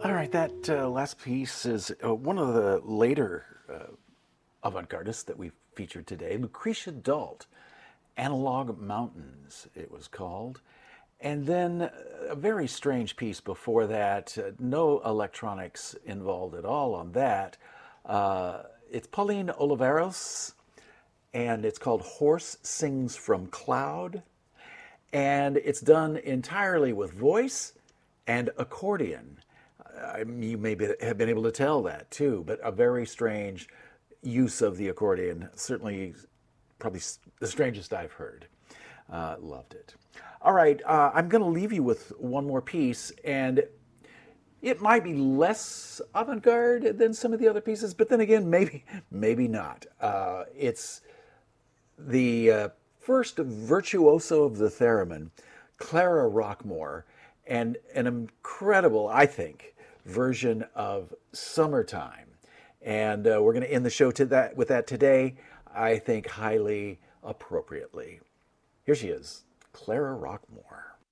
All right, that last piece is one of the later avant-gardists that we've featured today, Lucretia Dalt. Analog Mountains, it was called. And then a very strange piece before that, no electronics involved at all on that. It's Pauline Oliveros, and it's called Horse Sings from Cloud. And it's done entirely with voice and accordion. You may have been able to tell that too, but a very strange use of the accordion. Certainly, probably the strangest I've heard. Loved it. All right, I'm going to leave you with one more piece, and it might be less avant-garde than some of the other pieces, but then again, maybe not. It's the first virtuoso of the theremin, Clara Rockmore, and an incredible, I think, version of Summertime. And we're going to end the show with that today, I think highly appropriately. Here she is, Clara Rockmore.